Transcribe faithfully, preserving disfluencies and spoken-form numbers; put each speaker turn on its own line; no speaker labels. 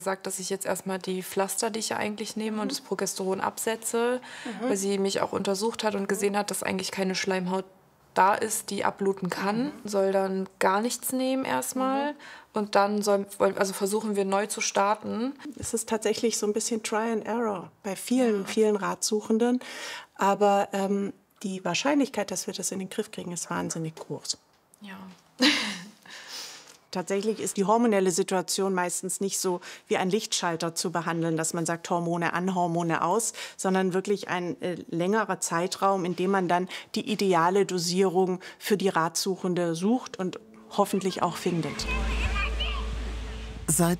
Sagt, dass ich jetzt erstmal die Pflaster, die ich ja eigentlich nehme, und das Progesteron absetze,
Mhm.
weil sie mich auch untersucht hat und gesehen hat, dass eigentlich keine Schleimhaut da ist, die abbluten kann.
Mhm.
Soll dann gar nichts nehmen erstmal,
Mhm.
und dann soll, also versuchen wir neu zu starten.
Es ist tatsächlich so ein bisschen Try and Error bei vielen, vielen Ratsuchenden. Aber ähm, die Wahrscheinlichkeit, dass wir das in den Griff kriegen, ist wahnsinnig groß.
Ja.
Tatsächlich ist die hormonelle Situation meistens nicht so wie ein Lichtschalter zu behandeln, dass man sagt, Hormone an, Hormone aus, sondern wirklich ein äh, längerer Zeitraum, in dem man dann die ideale Dosierung für die Ratsuchende sucht und hoffentlich auch findet.
Seit